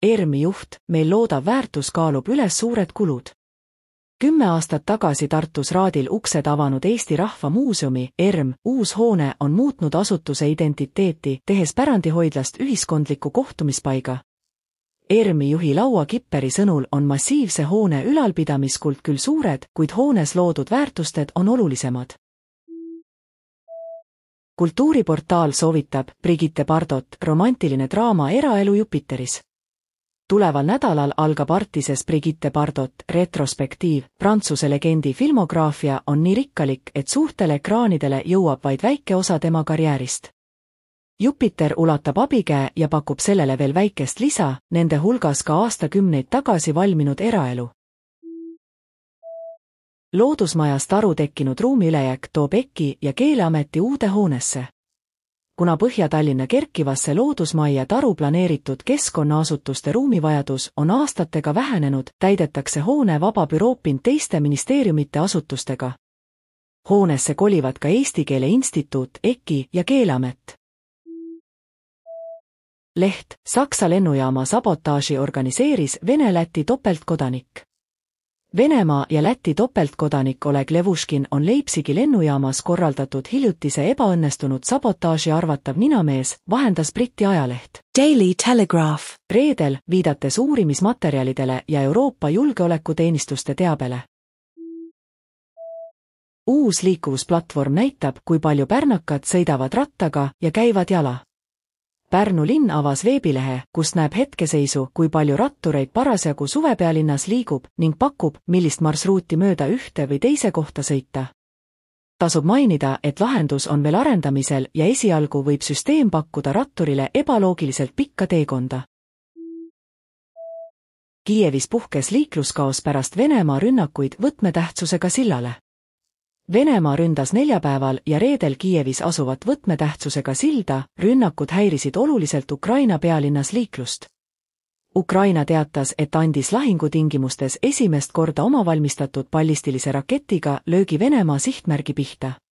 ERM-i juht, meil loodav väärtus kaalub üles suured kulud. 10 aastat tagasi Tartus Raadil uksed avanud Eesti Rahva Muuseumi, ERM, uus hoone on muutnud asutuse identiteeti, tehes pärandihoidlast ühiskondliku kohtumispaiga. ERM-i juhi Laua Kipperi sõnul on massiivse hoone ülalpidamiskult küll suured, kuid hoones loodud väärtused on olulisemad. Kultuuriportaal soovitab Brigitte Bardot romantiline draama Eraelu Jupiteris. Tuleval nädalal algab Artises Brigitte Bardot retrospektiiv. Prantsuse legendi filmograafia on nii rikkalik, et suurtele ekraanidele jõuab vaid väike osa tema karjäärist. Jupiter ulatab abikäe ja pakub sellele veel väikest lisa, nende hulgas ka aastakümneid tagasi valminud Eraelu. Loodusmajast aru tekkinud ruumiülejääk toob EKI ja Keeleameti uude hoonesse. Kuna Põhja-Tallinna kerkivasse loodusmajja taru planeeritud keskkonnaasutuste ruumivajadus on aastatega vähenenud, täidetakse hoone vaba büroopind teiste ministeeriumite asutustega. Hoonesse kolivad ka Eesti Keele Instituut, EKI ja Keeleamet. Leht, Saksa lennujaama sabotaaži organiseeris Vene-Läti topeltkodanik. Venemaa ja Läti topeltkodanik Oleg Levuškin on Leipzigi lennujaamas korraldatud hiljutise ebaõnnestunud sabotaaži arvatav ninamees, vahendas Briti ajaleht Daily Telegraph reedel, viidates uurimismaterjalidele ja Euroopa julgeolekuteenistuste teabele. Uus liikuvusplatvorm näitab, kui palju pärnakad sõidavad rattaga ja käivad jala. Pärnu linn avas veebilehe, kus näeb hetkeseisu, kui palju rattureid parasjagu suvepealinnas liigub ning pakub, millist marsruuti mööda ühte või teise kohta sõita. Tasub mainida, et lahendus on veel arendamisel ja esialgu võib süsteem pakkuda ratturile ebaloogiliselt pikka teekonda. Kiievis puhkes liikluskaos pärast Venemaa rünnakuid võtmetähtsusega sillale. Venemaa ründas neljapäeval ja reedel Kiievis asuvat võtmetähtsusega silda, rünnakud häirisid oluliselt Ukraina pealinnas liiklust. Ukraina teatas, et andis lahingutingimustes esimest korda omavalmistatud ballistilise raketiga löögi Venemaa sihtmärgi pihta.